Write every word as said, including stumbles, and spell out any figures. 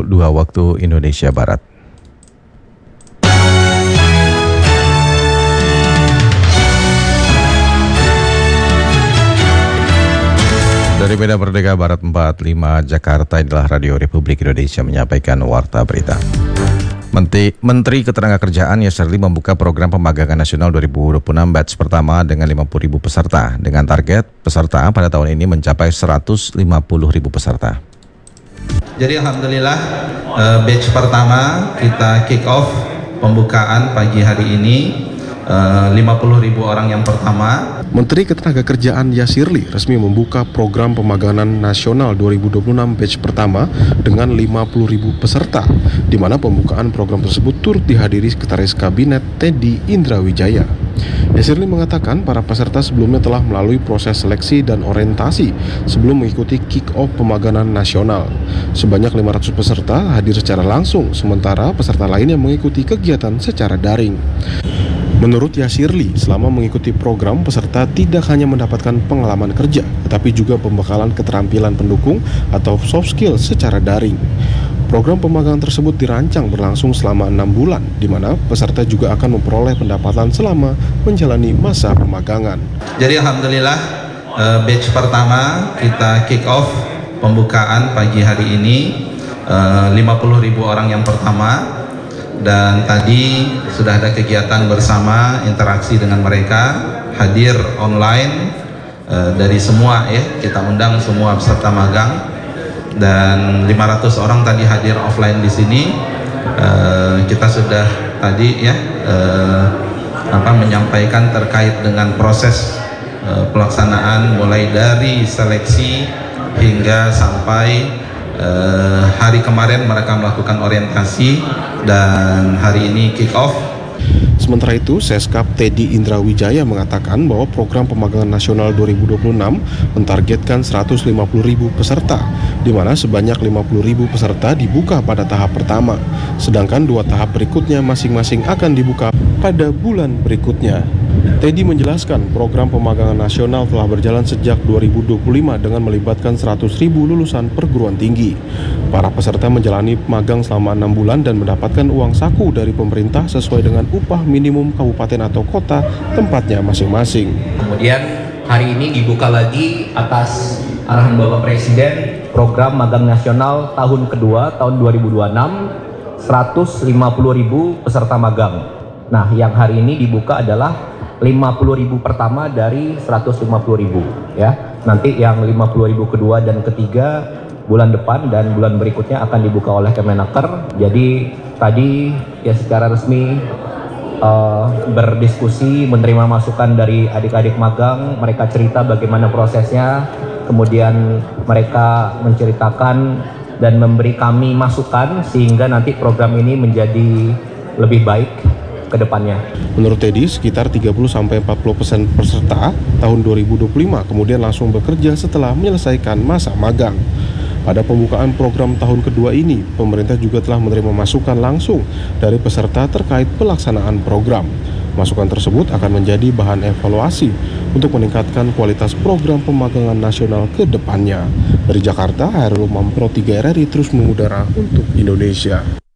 dua waktu Indonesia Barat. Dari Medan Merdeka Barat empat puluh lima Jakarta, inilah Radio Republik Indonesia menyampaikan warta berita. Menteri, Menteri Ketenagakerjaan Yasirli membuka program pemagangan nasional dua ribu dua puluh enam batch pertama dengan lima puluh ribu peserta, dengan target peserta pada tahun ini mencapai seratus lima puluh ribu peserta. Jadi alhamdulillah batch pertama kita kick off pembukaan pagi hari ini. lima puluh ribu orang yang pertama. Menteri Ketenagakerjaan Yasirli resmi membuka program pemagangan nasional dua ribu dua puluh enam batch pertama dengan lima puluh ribu peserta, di mana pembukaan program tersebut turut dihadiri Sekretaris Kabinet Teddy Indrawijaya. Yasirli mengatakan para peserta sebelumnya telah melalui proses seleksi dan orientasi sebelum mengikuti kick-off pemagangan nasional. Sebanyak lima ratus peserta hadir secara langsung, sementara peserta lainnya mengikuti kegiatan secara daring. Menurut Yasirli, selama mengikuti program, peserta tidak hanya mendapatkan pengalaman kerja, tetapi juga pembekalan keterampilan pendukung atau soft skill secara daring. Program pemagangan tersebut dirancang berlangsung selama enam bulan, di mana peserta juga akan memperoleh pendapatan selama menjalani masa pemagangan. Jadi alhamdulillah batch pertama kita kick off pembukaan pagi hari ini lima puluh ribu orang yang pertama. Dan tadi sudah ada kegiatan bersama, interaksi dengan mereka, hadir online e, dari semua ya, kita undang semua peserta magang, dan lima ratus orang tadi hadir offline di sini. E, kita sudah tadi ya e, apa menyampaikan terkait dengan proses e, pelaksanaan mulai dari seleksi hingga sampai Uh, hari kemarin mereka melakukan orientasi dan hari ini kick off. Sementara itu, Seskap Teddy Indrawijaya mengatakan bahwa program pemagangan nasional dua ribu dua puluh enam mentargetkan seratus lima puluh ribu peserta, di mana sebanyak lima puluh ribu peserta dibuka pada tahap pertama, sedangkan dua tahap berikutnya masing-masing akan dibuka pada bulan berikutnya. Teddy menjelaskan program pemagangan nasional telah berjalan sejak dua ribu dua puluh lima dengan melibatkan seratus ribu lulusan perguruan tinggi. Para peserta menjalani magang selama enam bulan dan mendapatkan uang saku dari pemerintah sesuai dengan upah minimum kabupaten atau kota tempatnya masing-masing. Kemudian hari ini dibuka lagi atas arahan Bapak Presiden program magang nasional tahun kedua tahun dua ribu dua puluh enam, seratus lima puluh ribu peserta magang. Nah, yang hari ini dibuka adalah lima puluh ribu pertama dari seratus lima puluh ribu ya. Nanti yang lima puluh ribu kedua dan ketiga bulan depan dan bulan berikutnya akan dibuka oleh Kemenaker. Jadi tadi ya secara resmi uh, berdiskusi, menerima masukan dari adik-adik magang, mereka cerita bagaimana prosesnya, kemudian mereka menceritakan dan memberi kami masukan sehingga nanti program ini menjadi lebih baik ke depannya. Menurut Teddy, sekitar tiga puluh sampai empat puluh persen peserta tahun dua ribu dua puluh lima kemudian langsung bekerja setelah menyelesaikan masa magang. Pada pembukaan program tahun kedua ini, pemerintah juga telah menerima masukan langsung dari peserta terkait pelaksanaan program. Masukan tersebut akan menjadi bahan evaluasi untuk meningkatkan kualitas program pemagangan nasional ke depannya. Dari Jakarta, Hairul Umam Pro tiga R R I terus mengudara untuk Indonesia.